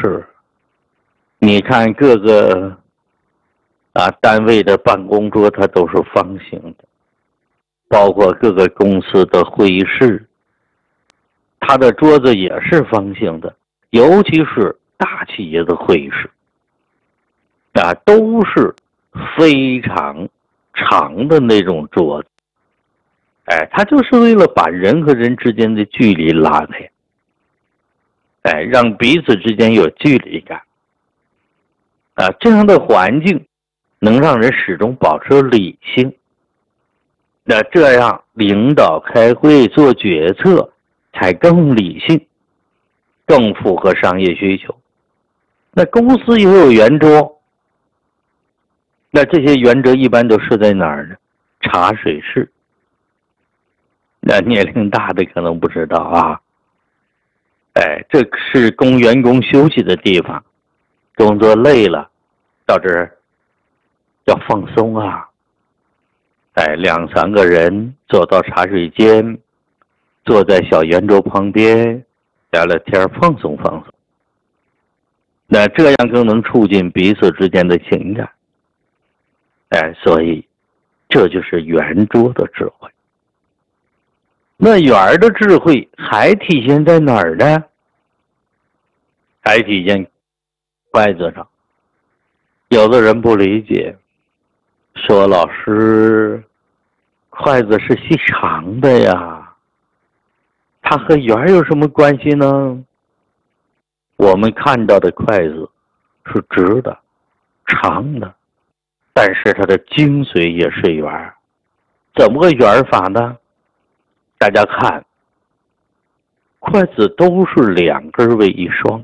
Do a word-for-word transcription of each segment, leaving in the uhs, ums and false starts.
是，你看各个啊单位的办公桌它都是方形的，包括各个公司的会议室，它的桌子也是方形的，尤其是大企业的会议室啊，都是非常长的那种桌子。哎，它就是为了把人和人之间的距离拉开，哎，让彼此之间有距离感啊，这样的环境能让人始终保持理性。那这样领导开会做决策才更理性，更符合商业需求。那公司也有圆桌，那这些圆桌一般都是在哪儿呢？茶水室。那年龄大的可能不知道啊，哎，这是供员工休息的地方，工作累了，到这儿要放松啊。哎，两三个人走到茶水间，坐在小圆桌旁边聊聊天，放松放松。那这样更能促进彼此之间的情感。哎，所以这就是圆桌的智慧。那圆儿的智慧还体现在哪儿呢？还体现筷子上。有的人不理解，说老师，筷子是细长的呀，它和圆儿有什么关系呢？我们看到的筷子是直的、长的，但是它的精髓也是圆儿。怎么个圆法呢？大家看，筷子都是两根为一双，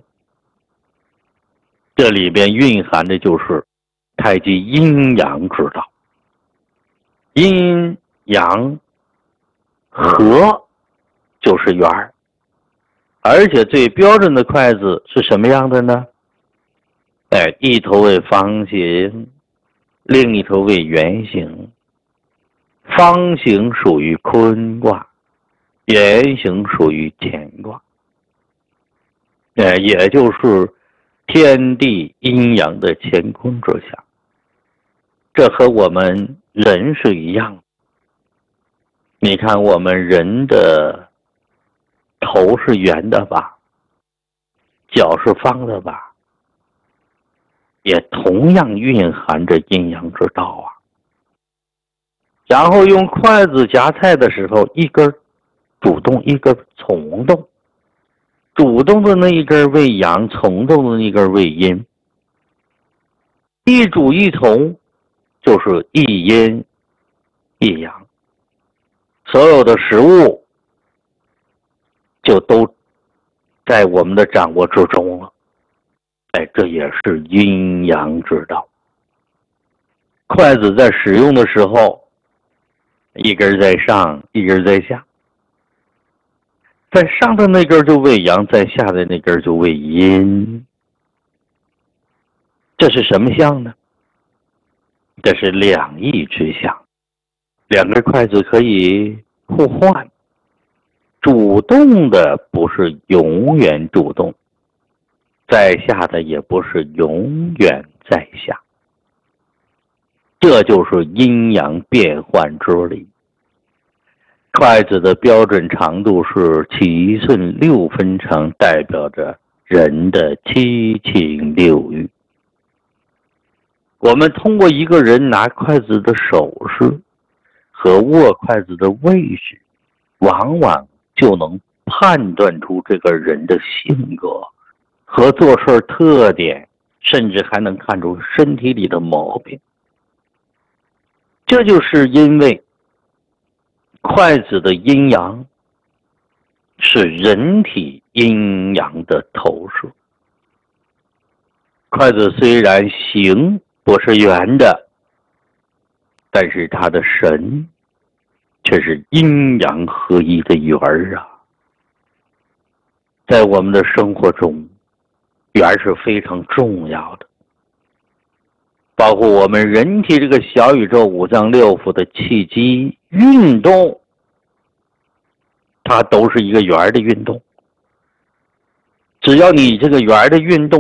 这里边蕴含的就是太极阴阳之道。阴阳合就是圆儿，而且最标准的筷子是什么样的呢？哎，一头为方形，另一头为圆形。方形属于坤卦，圆形属于乾卦。哎，也就是天地阴阳的乾坤之下。这和我们人是一样的。你看我们人的头是圆的吧，脚是方的吧，也同样蕴含着阴阳之道啊。然后用筷子夹菜的时候，一根主动，一根从动，主动的那一根为阳，从动的那一根为阴，一主一从就是一阴一阳，所有的食物就都在我们的掌握之中了。哎，这也是阴阳之道。筷子在使用的时候，一根在上，一根在下，在上的那根就为阳，在下的那根就为阴。这是什么象呢？这是两翼之象。两根筷子可以互换，主动的不是永远主动，在下的也不是永远在下。这就是阴阳变换之理。筷子的标准长度是七寸六分长，代表着人的七情六欲。我们通过一个人拿筷子的手势和握筷子的位置，往往就能判断出这个人的性格和做事特点，甚至还能看出身体里的毛病。这就是因为筷子的阴阳是人体阴阳的投射。筷子虽然形不是圆的，但是它的神却是阴阳合一的圆儿啊。在我们的生活中，圆儿是非常重要的。包括我们人体这个小宇宙五脏六腑的气机运动，它都是一个圆的运动。只要你这个圆的运动